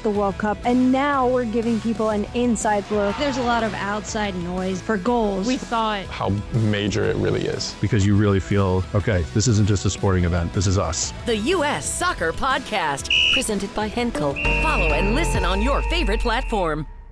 the World Cup, and now we're giving people an inside look. There's a lot of outside noise for goals. We thought how major it really is. Because you really feel, okay, this isn't just a sporting event, this is us. The U.S. Soccer Podcast, presented by Henkel. Follow and listen on your favorite platform.